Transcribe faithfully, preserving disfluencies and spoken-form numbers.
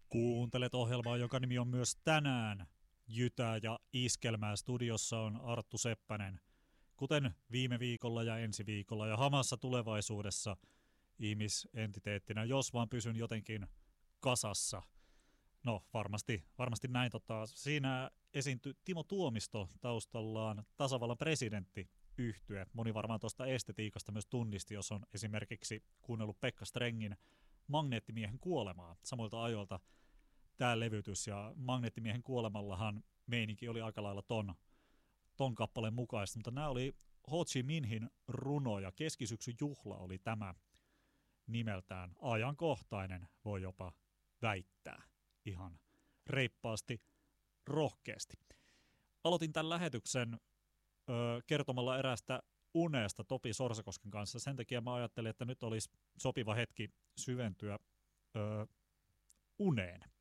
Kuuntelet ohjelmaa, joka nimi on myös tänään Jytää ja Iskelmää. Studiossa on Arttu Seppänen. Kuten viime viikolla ja ensi viikolla ja hamassa tulevaisuudessa ihmisentiteettinä, jos vaan pysyn jotenkin kasassa. No varmasti, varmasti näin. Tota, siinä esiintyi Timo Tuomisto taustallaan tasavallan presidentti yhtye. Moni varmaan tuosta estetiikasta myös tunnisti, jos on esimerkiksi kuunnellut Pekka Strengin Magneettimiehen kuolemaa samoilta ajoilta tämä levytys, ja Magneettimiehen kuolemallahan meininki oli aika lailla ton, ton kappaleen mukaista, mutta nämä oli Ho Chi Minhin runoja. Keskisyksyn juhla oli tämä nimeltään, ajankohtainen, voi jopa väittää ihan reippaasti, rohkeasti. Aloitin tämän lähetyksen ö, kertomalla eräästä unesta Topi Sorsakosken kanssa. Sen takia mä ajattelin, että nyt olisi sopiva hetki syventyä ö, uneen.